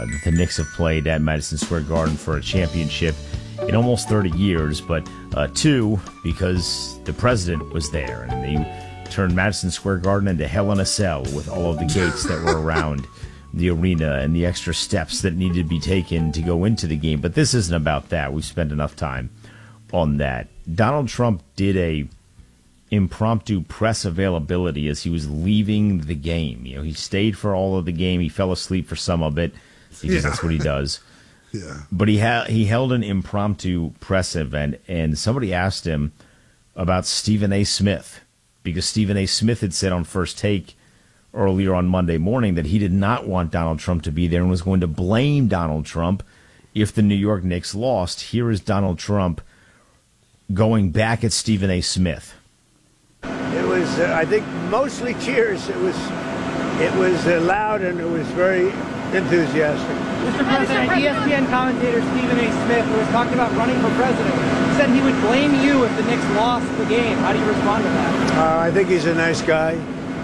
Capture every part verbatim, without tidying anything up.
The Knicks have played at Madison Square Garden for a championship in almost thirty years, but uh, two, because the president was there, and they turned Madison Square Garden into Hell in a Cell with all of the gates that were around the arena and the extra steps that needed to be taken to go into the game. But this isn't about that. We've spent enough time on that. Donald Trump did a impromptu press availability as he was leaving the game. You know, he stayed for all of the game. He fell asleep for some of it because yeah. that's what he does. Yeah. But he ha- he held an impromptu press event, and somebody asked him about Stephen A. Smith, because Stephen A. Smith had said on First Take earlier on Monday morning that he did not want Donald Trump to be there and was going to blame Donald Trump if the New York Knicks lost. Here is Donald Trump going back at Stephen A. Smith. It was, uh, I think, mostly cheers. It was, it was uh, loud and it was very enthusiastic. Mister President, E S P N commentator Stephen A. Smith, who was talking about running for president, said he would blame you if the Knicks lost the game. How do you respond to that? Uh, I think he's a nice guy,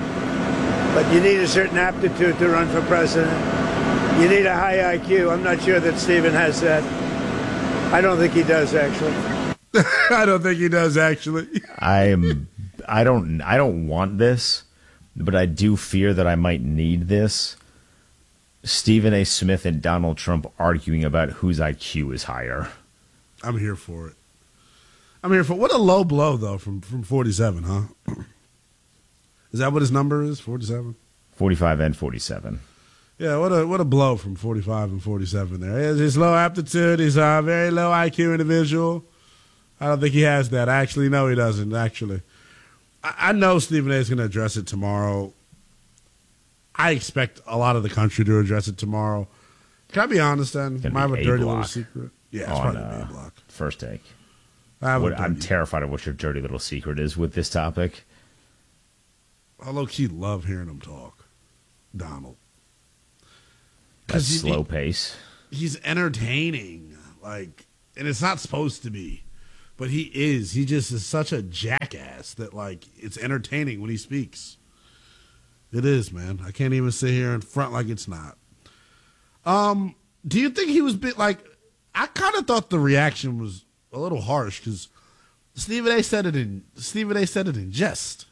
but you need a certain aptitude to run for president. You need a high I Q. I'm not sure that Stephen has that. I don't think he does, actually. I don't think he does, actually. I'm. I don't. I don't want this, but I do fear that I might need this. Stephen A. Smith and Donald Trump arguing about whose I Q is higher. I'm here for it. I'm here for it. What a low blow, though, from, from forty-seven, huh? Is that what his number is, forty-seven? forty-five and forty-seven. Yeah, what a what a blow from forty-five and forty-seven there. He's low aptitude. He's a very low I Q individual. I don't think he has that. Actually, no, he doesn't, actually. I, I know Stephen A. is going to address it tomorrow. I expect a lot of the country to address it tomorrow. Can I be honest, then? I have a dirty little secret. Yeah, it's on, probably uh, A block. First Take. I have what, I'm terrified of what your dirty little secret is with this topic. I low-key love hearing him talk, Donald. That's slow he, pace. He's entertaining, like, and it's not supposed to be, but he is. He just is such a jackass that, like, it's entertaining when he speaks. It is, man. I can't even sit here in front like it's not. Um, do you think he was bit like? I kind of thought the reaction was a little harsh because Stephen A. said it in Stephen A. said it in jest.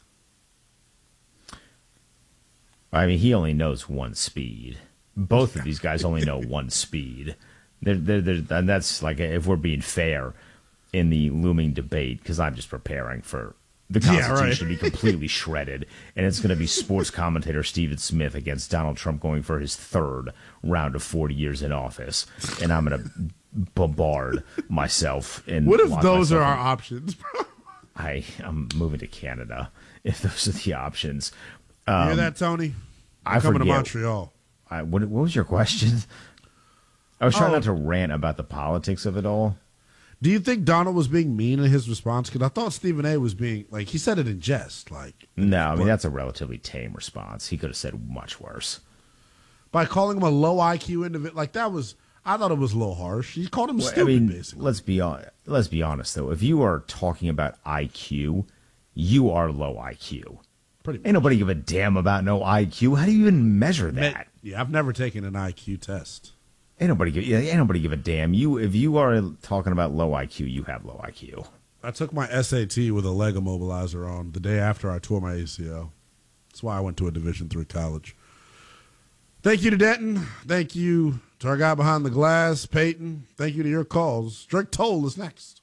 I mean, he only knows one speed. Both of these guys only know one speed. They're, they're, they're, and that's like, if we're being fair in the looming debate, because I'm just preparing for the Constitution yeah, right. to be completely shredded, and it's going to be sports commentator Stephen Smith against Donald Trump going for his third round of forty years in office, and I'm going to bombard myself. And what if those are our in, options, bro? I, I'm moving to Canada if those are the options. Um, you hear that, Tony? I'm I coming forget, to Montreal. I, what, what was your question? I was trying oh. not to rant about the politics of it all. Do you think Donald was being mean in his response? Because I thought Stephen A. was being, like, he said it in jest. Like, no, I mean, that's a relatively tame response. He could have said much worse. By calling him a low I Q individual, like, that was, I thought it was a little harsh. He called him well, stupid, I mean, basically. Let's be, on, let's be honest, though. If you are talking about I Q, you are low I Q. Pretty much. Ain't nobody give a damn about no I Q. How do you even measure that? Yeah, I've never taken an I Q test. Ain't nobody give, yeah, ain't nobody give a damn. You, if you are talking about low I Q, you have low I Q. I took my S A T with a leg immobilizer on the day after I tore my A C L. That's why I went to a Division three college. Thank you to Denton. Thank you to our guy behind the glass, Peyton. Thank you to your calls. Drake Toll is next.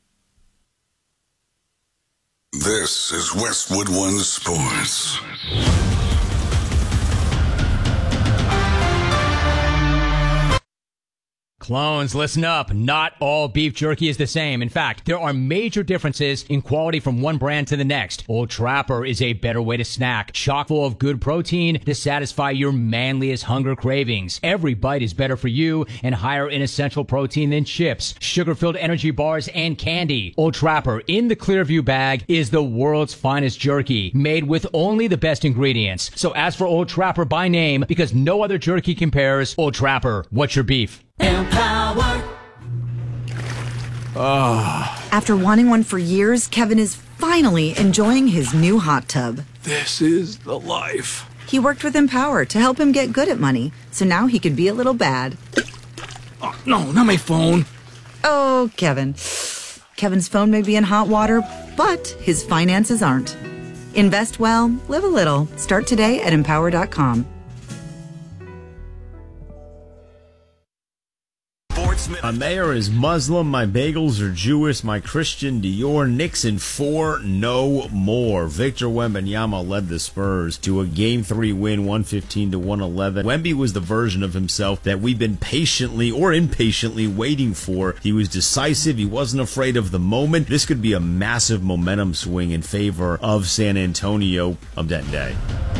This is Westwood One Sports. Clones, listen up. Not all beef jerky is the same. In fact, there are major differences in quality from one brand to the next. Old Trapper is a better way to snack, chock full of good protein to satisfy your manliest hunger cravings. Every bite is better for you and higher in essential protein than chips, sugar-filled energy bars, and candy. Old Trapper in the Clearview bag is the world's finest jerky, made with only the best ingredients. So ask for Old Trapper by name because no other jerky compares. Old Trapper, what's your beef? Empower. Oh. After wanting one for years, Kevin is finally enjoying his new hot tub. This is the life. He worked with Empower to help him get good at money, so now he could be a little bad. Oh, no, not my phone. Oh, Kevin. Kevin's phone may be in hot water, but his finances aren't. Invest well, live a little. Start today at empower dot com. My mayor is Muslim, my bagels are Jewish, my Christian Dior, Knicks in four, no more. Victor Wembanyama led the Spurs to a game three win, one fifteen to one eleven. Wemby was the version of himself that we've been patiently or impatiently waiting for. He was decisive, he wasn't afraid of the moment. This could be a massive momentum swing in favor of San Antonio on that day.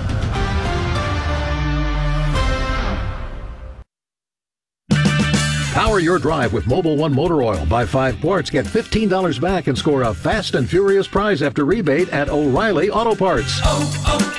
Power your drive with Mobil one Motor Oil. Buy five quarts, get fifteen dollars back, and score a fast and furious prize after rebate at O'Reilly Auto Parts. Oh, oh.